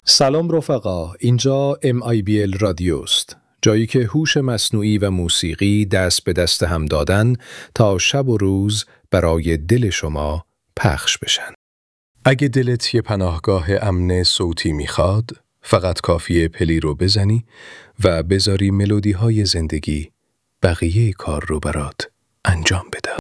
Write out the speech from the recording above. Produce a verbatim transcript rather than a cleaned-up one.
سلام رفقا، اینجا ام آی بی ال رادیو است. جایی که هوش مصنوعی و موسیقی دست به دست هم دادن تا شب و روز برای دل شما پخش بشن. اگه دلت یه پناهگاه امن صوتی میخواد، فقط کافیه پلی رو بزنی و بذاری ملودی های زندگی بقیه کار رو برات انجام بده.